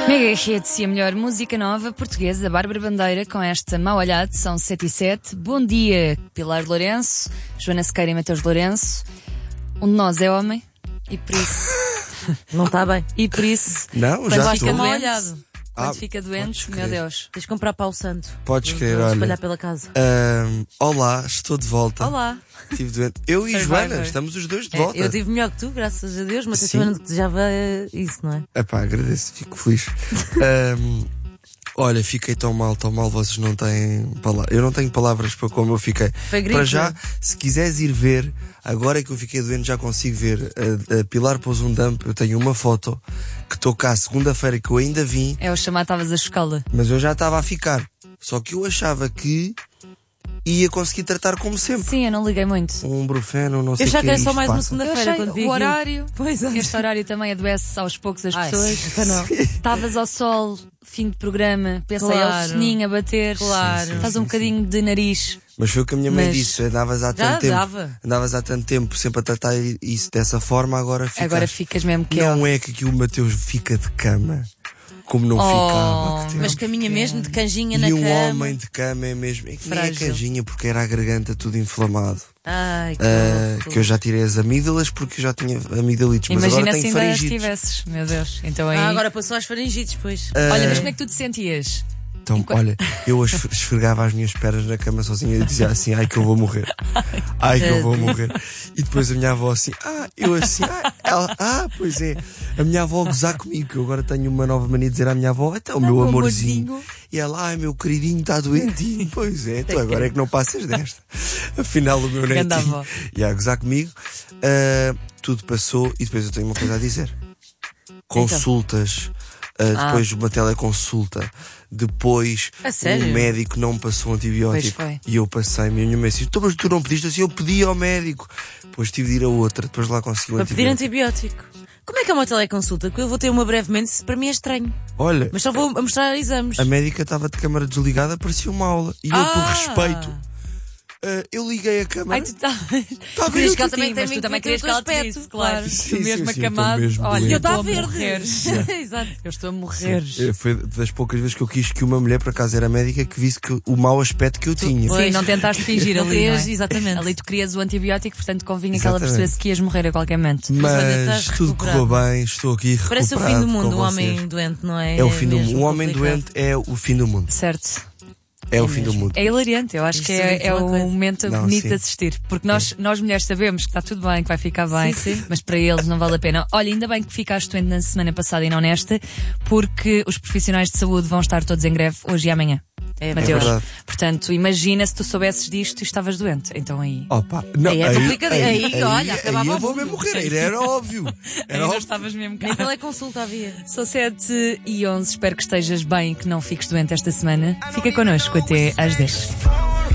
Mega Hits e a melhor música nova portuguesa da Bárbara Bandeira com esta Mau Olhado, são 7h07. Bom dia, Pilar Lourenço, Joana Sequeira e Mateus Lourenço. Um de nós é homem e por isso... Não está bem. E por isso, não, já fica mal doente, olhado. quando fica doente, meu Deus. Tens de comprar pau santo. Podes crer, Vou olha. espalhar pela casa. Olá, estou de volta. Olá. Estive doente. Eu e Joana, estamos os dois de volta. Eu tive melhor que tu, graças a Deus, mas eu Sim. também não desejava isso, não é? Epá, agradeço, fico feliz. Olha, fiquei tão mal, vocês não têm palavras. Eu não tenho palavras para como eu fiquei. Foi gripe. Para já, se quiseres ir ver, agora que eu fiquei doente já consigo ver. A Pilar pôs um dump, eu tenho uma foto que estou cá segunda-feira que eu ainda vim, É o chamado, estavas a chocá-la. mas eu já estava a ficar. Só que eu achava que ia conseguir tratar como sempre. Sim, eu não liguei muito. Um brufeno, não sei Eu o já que que era só isto mais uma passa. Eu segunda-feira achei quando vi o aquilo. horário, Pois é. este horário também adoece aos poucos as Ai, pessoas. então não. Estavas ao sol, fim de programa, pensei, é o Claro. soninho a bater. Claro. Estás um bocadinho de nariz. Mas foi o que a minha mãe Mas- disse, andavas há Já tanto tempo. dava. Andavas há tanto tempo sempre a tratar isso dessa forma, agora ficas. Agora ficas mesmo que Não é que aqui o Mateus fica de cama, como não ficava. Que tempo. Mas caminha mesmo de canjinha na E um cama. homem de cama é mesmo. É que nem é Frágil. canjinha porque era a garganta tudo inflamado. Ai, Que eu já tirei as amígdalas porque eu já tinha amigdalites. Mas Imagina agora se tenho ainda as faringites. tivesses, meu Deus. Então aí. agora passou às faringites, pois. Olha, mas como é que tu te sentias? Então, olha, eu esfregava as minhas pernas na cama sozinha e dizia assim, ai que eu vou morrer. Ai que eu vou morrer. E depois a minha avó assim, eu assim, ela, pois é. A minha avó a gozar comigo, que eu agora tenho uma nova mania de dizer à minha avó, então, meu amorzinho. E ela, ai meu queridinho, está doentinho. Pois é, tu agora é que não passas desta. Afinal, o meu Grande netinho avó. ia a gozar comigo. Tudo passou e depois eu tenho uma coisa a dizer. Consultas. Depois uma teleconsulta, depois A sério? o médico não me passou um antibiótico Pois foi. e eu passei-me. E a minha mãe disse: mas tu não pediste assim? Eu pedi ao médico. Depois tive de ir a outra, depois lá consegui um Para pedir antibiótico. antibiótico. Como é que é uma teleconsulta? Que eu vou ter uma brevemente, para mim é estranho. Olha, Mas só vou a mostrar exames. a médica estava de câmara desligada, parecia uma aula. E eu, por respeito, eu liguei a câmara. Ai, tu estás. Tá querias bem, que ela tu- também Sim, tem mas tu muito também muito querias que ela te aspecto, disse, claro. Sim, Tu mesmo sim, acamado. estou mesmo Olha, doente. eu Eu estava estou a verde. morrer. Exato. Eu estou a morrer. Foi das poucas vezes que eu quis que uma mulher, por acaso era médica, que visse que o mau aspecto que eu tinha. Sim, não tentaste fingir ali, não é? Exatamente. Ali tu querias o antibiótico, portanto convinha que ela Exatamente. percebesse que ias morrer a qualquer momento. olha, Mas estás tudo recuperado. correu bem, estou aqui recuperado. Parece o fim do mundo, com um vocês. homem doente, não é? É o fim do mesmo mundo. Um homem complicado. doente é o fim do mundo. Certo. É o fim do mundo. É hilariante, eu acho Isto que é é uma um coisa. momento Não, bonito sim. de assistir. Porque nós mulheres sabemos que está tudo bem, que vai ficar bem, Sim, sim. mas para eles não vale a pena. Olha, ainda bem que ficaste doente na semana passada e não nesta, porque os profissionais de saúde vão estar todos em greve hoje e amanhã. É Mateus. verdade. Portanto, imagina se tu soubesses disto e estavas doente. Então aí. Opa, não, Aí é complicado. Aí, olha, acabava aí eu o vou mundo. mesmo morrer, era óbvio. Aí Era não óbvio. estavas mesmo cá. Nem teleconsulta havia. São 7h11, espero que estejas bem e que não fiques doente esta semana. Fica connosco até às 10.